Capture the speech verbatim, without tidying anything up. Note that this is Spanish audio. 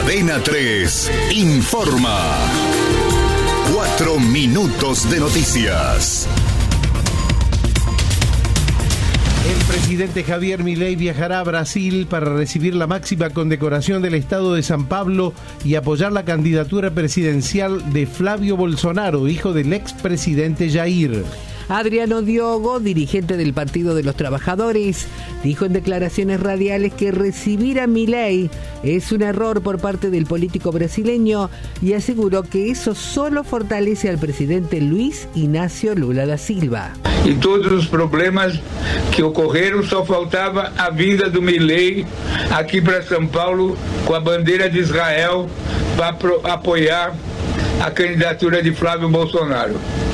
Cadena tres informa. Cuatro minutos de noticias. El presidente Javier Milei viajará a Brasil para recibir la máxima condecoración del Estado de San Pablo y apoyar la candidatura presidencial de Flavio Bolsonaro, hijo del expresidente Jair. Adriano Diogo, dirigente del Partido de los Trabajadores, dijo en declaraciones radiales que recibir a Milei es un error por parte del político brasileño y aseguró que eso solo fortalece al presidente Luiz Inácio Lula da Silva. E todos os problemas que ocorreram, só faltava a vinda do Milei aqui para São Paulo com a bandeira de Israel para apoiar a candidatura de Flávio Bolsonaro.